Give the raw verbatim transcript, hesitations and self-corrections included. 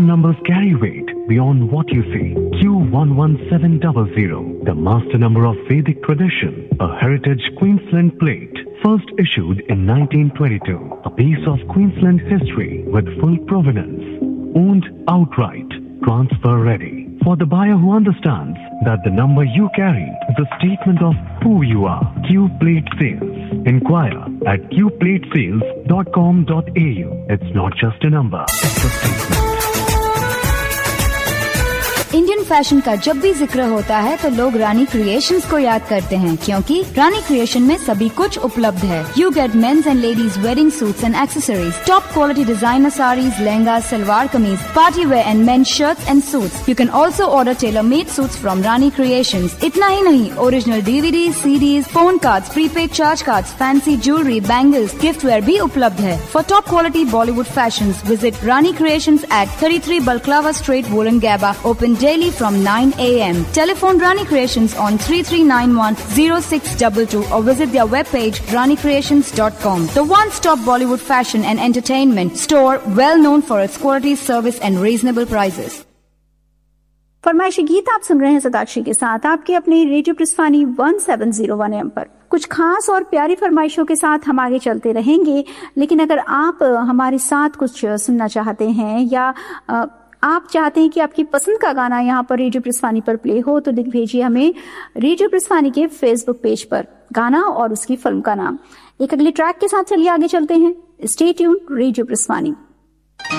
Some numbers carry weight beyond what you see. Q one one seven zero zero, the master number of Vedic tradition, a heritage Queensland plate, first issued in nineteen twenty-two. A piece of Queensland history with full provenance, owned outright, transfer ready. For the buyer who understands that the number you carry is a statement of who you are. Q Plate Sales. Inquire at q plate sales dot com dot a u. It's not just a number, it's a statement. Indian fashion का जब भी जिक्र होता है तो लोग रानी creations को याद करते हैं, क्योंकि रानी क्रिएशन में सभी कुछ उपलब्ध है. You get mains and ladies wedding suits and accessories, top quality designer saris, lehenga, salwar kameez, party wear and mains shirts and suits. You can also order tailor made suits from Rani creations. इतना ही नहीं, original DVD, CDs, phone cards, prepaid charge cards, fancy jewellery, bangles, gift where भी उपलब्ध है. For top quality Bollywood fashions visit Rani creations eight thirty three Balaclava Street, Wollongabba. Open daily from nine a m Telephone Rani Creations on three three nine one zero six two two or visit their webpage rani creations dot com. The one-stop Bollywood fashion and entertainment store, well known for its quality, service and reasonable prices. फरमाइशी गीत आप सुन रहे हैं सदाक्षी के साथ आपके अपने radio प्रिस्फानी one seven zero one M पर. कुछ खास और प्यारी फरमाइशों के साथ हम आगे चलते रहेंगे, लेकिन अगर आप हमारे साथ कुछ सुनना चाहते हैं या आप चाहते हैं कि आपकी पसंद का गाना यहाँ पर रेडियो प्रिस्फानी पर प्ले हो, तो लिख भेजिए हमें रेडियो प्रिस्फानी के फेसबुक पेज पर गाना और उसकी फिल्म का नाम. एक अगले ट्रैक के साथ चलिए आगे चलते हैं. Stay tuned, radio प्रिस्फानी.